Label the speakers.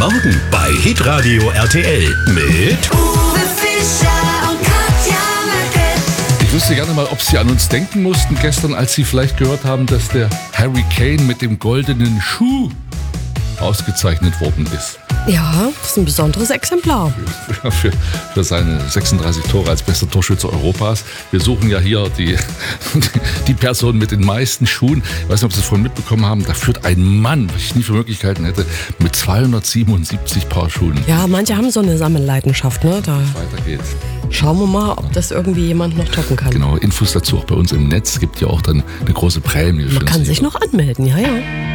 Speaker 1: Morgen bei Hitradio RTL mit
Speaker 2: Uwe Fischer und Katja Merkel.
Speaker 3: Ich wüsste gerne mal, ob Sie an uns denken mussten gestern, als Sie vielleicht gehört haben, dass der Harry Kane mit dem goldenen Schuh ausgezeichnet worden ist.
Speaker 4: Ja, das ist ein besonderes Exemplar.
Speaker 3: Für seine 36 Tore als bester Torschütze Europas. Wir suchen ja hier die Person mit den meisten Schuhen. Ich weiß nicht, ob Sie es vorhin mitbekommen haben. Da führt ein Mann, was ich nie für möglich hätte, mit 277 Paar Schuhen.
Speaker 4: Ja, manche haben so eine Sammelleidenschaft, ne? Da
Speaker 3: Weiter geht's.
Speaker 4: schauen wir mal, ob das irgendwie jemand noch toppen kann.
Speaker 3: Genau, Infos dazu auch bei uns im Netz. Es gibt ja auch dann eine große Prämie.
Speaker 4: Man kann sich noch anmelden, ja.